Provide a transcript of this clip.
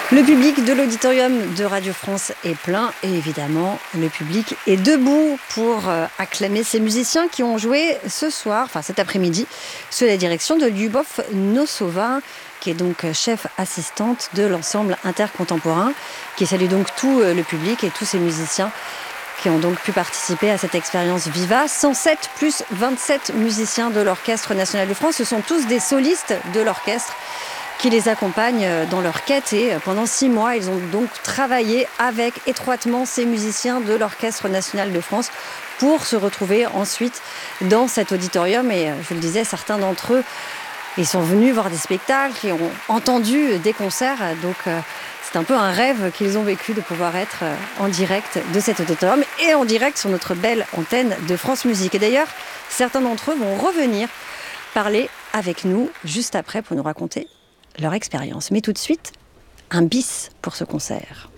Le public de l'auditorium de Radio France est plein et évidemment le public est debout pour acclamer ces musiciens qui ont joué ce soir, enfin cet après-midi, sous la direction de Lyubov Nosova, qui est donc chef assistante de l'ensemble intercontemporain, qui salue donc tout le public et tous ces musiciens qui ont donc pu participer à cette expérience Viva. 107 plus 27 musiciens de l'Orchestre national de France, ce sont tous des solistes de l'orchestre qui les accompagnent dans leur quête et pendant 6 mois, ils ont donc travaillé avec étroitement ces musiciens de l'Orchestre national de France pour se retrouver ensuite dans cet auditorium. Et je le disais, certains d'entre eux, ils sont venus voir des spectacles et ont entendu des concerts. Donc c'est un peu un rêve qu'ils ont vécu de pouvoir être en direct de cet auditorium et en direct sur notre belle antenne de France Musique. Et d'ailleurs, certains d'entre eux vont revenir parler avec nous juste après pour nous raconter leur expérience. Mais tout de suite, un bis pour ce concert.